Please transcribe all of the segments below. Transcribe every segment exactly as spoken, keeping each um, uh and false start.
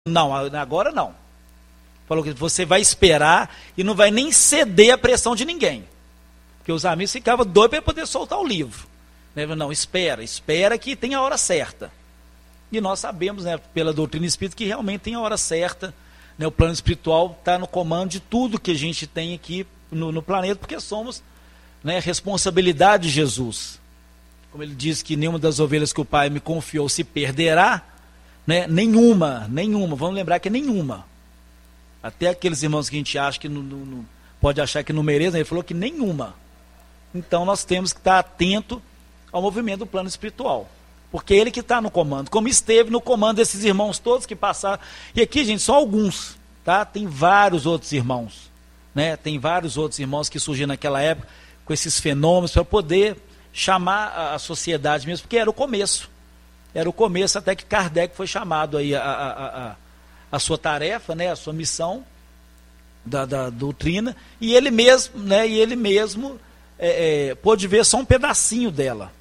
Não, agora não. Falou que você vai esperar e não vai nem ceder à pressão de ninguém. Porque os amigos ficavam doidos para poder soltar o livro. Não, espera, espera que tem a hora certa. E nós sabemos, né, pela doutrina espírita, que realmente tem a hora certa. Né, o plano espiritual está no comando de tudo que a gente tem aqui no, no planeta, porque somos, né, responsabilidade de Jesus. Como ele diz que nenhuma das ovelhas que o Pai me confiou se perderá, né, nenhuma, nenhuma, vamos lembrar que é nenhuma. Até aqueles irmãos que a gente acha que não, não, não pode achar que não merecem, ele falou que nenhuma. Então nós temos que estar atento ao movimento do plano espiritual. Porque é ele que está no comando, como esteve no comando desses irmãos todos que passaram. E aqui, gente, só alguns, tá? Tem vários outros irmãos, né? Tem vários outros irmãos que surgiram naquela época com esses fenômenos para poder chamar a, a sociedade mesmo, porque era o começo. Era o começo até que Kardec foi chamado aí a, a, a, a sua tarefa, né? A sua missão da, da doutrina, e ele mesmo, né? E ele mesmo é, é, pôde ver só um pedacinho dela.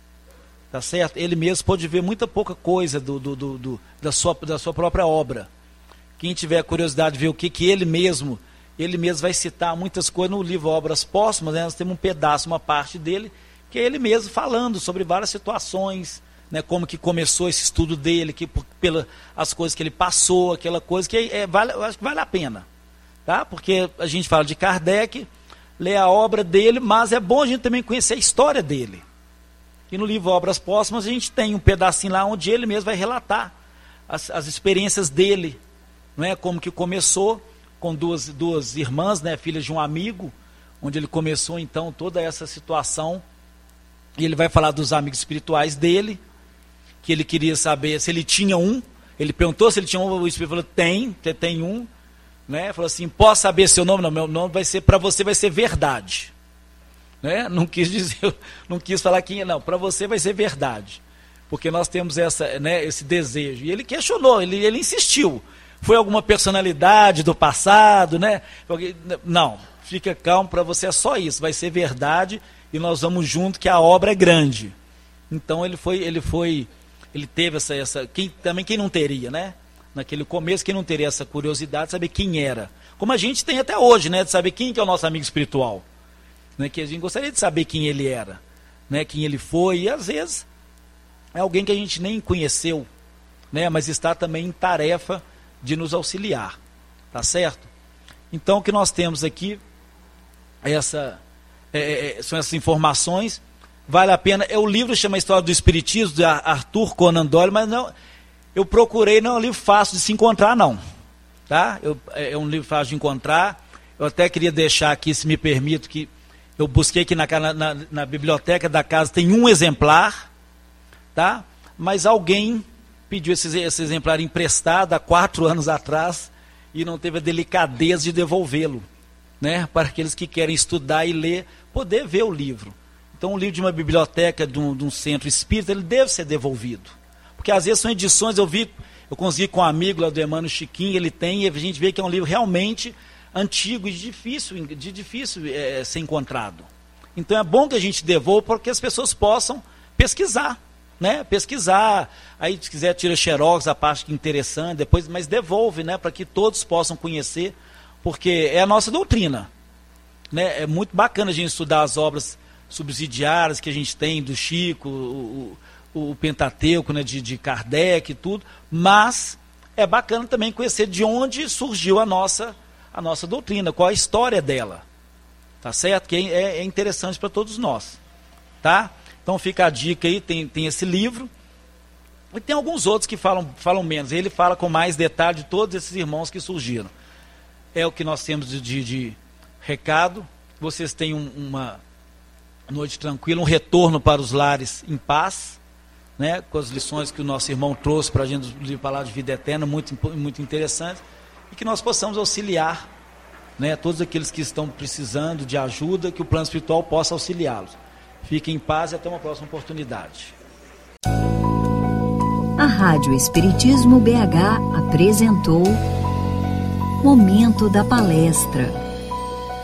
Tá certo? Ele mesmo pode ver muita pouca coisa do, do, do, do, da, sua, da sua própria obra. Quem tiver curiosidade de ver o que, que ele mesmo, ele mesmo vai citar muitas coisas no livro Obras Póstumas, né? Nós temos um pedaço, uma parte dele, que é ele mesmo falando sobre várias situações, né? Como que começou esse estudo dele, que, pela, as coisas que ele passou, aquela coisa que é, vale, eu acho que vale a pena. Tá? Porque a gente fala de Kardec, lê a obra dele, mas é bom a gente também conhecer a história dele. E no livro Obras Póstumas a gente tem um pedacinho lá onde ele mesmo vai relatar as, as experiências dele, não é? Como que começou com duas, duas irmãs, né, filhas de um amigo, onde ele começou então toda essa situação. E ele vai falar dos amigos espirituais dele, que ele queria saber se ele tinha um. Ele perguntou se ele tinha um, o espírito falou, tem, você tem um. Né? Falou assim, posso saber seu nome? Não, meu nome vai ser, para você vai ser verdade. Né? Não quis dizer, não quis falar quem é, não, para você vai ser verdade, porque nós temos essa, né, esse desejo. E ele questionou, ele, ele insistiu, foi alguma personalidade do passado, né? Não, fica calmo, para você é só isso, vai ser verdade e nós vamos junto, que a obra é grande. Então ele foi, ele foi, ele teve essa, essa quem, também quem não teria, né? Naquele começo, quem não teria essa curiosidade de saber quem era, como a gente tem até hoje, né? De saber quem que é o nosso amigo espiritual. Né, que a gente gostaria de saber quem ele era, né, quem ele foi, e às vezes é alguém que a gente nem conheceu, né, mas está também em tarefa de nos auxiliar, tá certo? Então o que nós temos aqui, essa, é, é, são essas informações, vale a pena, é o livro chama História do Espiritismo, de Arthur Conan Doyle, mas não, eu procurei, não é um livro fácil de se encontrar não, tá? Eu, é um livro fácil de encontrar, eu até queria deixar aqui, se me permito, que eu busquei aqui na, na, na biblioteca da casa, tem um exemplar, tá? Mas alguém pediu esse, esse exemplar emprestado há quatro anos atrás e não teve a delicadeza de devolvê-lo, né? Para aqueles que querem estudar e ler, poder ver o livro. Então, um livro de uma biblioteca, de um, de um centro espírita, ele deve ser devolvido. Porque às vezes são edições, eu vi, eu consegui com um amigo lá do Emmanuel Chiquinho, ele tem, e a gente vê que é um livro realmente antigo e difícil, de difícil é, ser encontrado. Então é bom que a gente devolva para que as pessoas possam pesquisar, né? Pesquisar, aí se quiser tira xerox, a parte que é interessante, depois, mas devolve, né? Para que todos possam conhecer, porque é a nossa doutrina, né? É muito bacana a gente estudar as obras subsidiárias que a gente tem do Chico, o, o, o Pentateuco, né? de, de Kardec e tudo, mas é bacana também conhecer de onde surgiu a nossa a nossa doutrina, qual a história dela, tá certo? Que é, é interessante para todos nós, tá? Então fica a dica aí, tem, tem esse livro, e tem alguns outros que falam, falam menos, ele fala com mais detalhe de todos esses irmãos que surgiram. É o que nós temos de, de, de recado, vocês têm um, uma noite tranquila, um retorno para os lares em paz, né? Com as lições que o nosso irmão trouxe para a gente do livro Palavra de Vida Eterna, muito, muito interessante. E que nós possamos auxiliar, né, todos aqueles que estão precisando de ajuda, que o plano espiritual possa auxiliá-los. Fiquem em paz e até uma próxima oportunidade. A Rádio Espiritismo B H apresentou Momento da Palestra.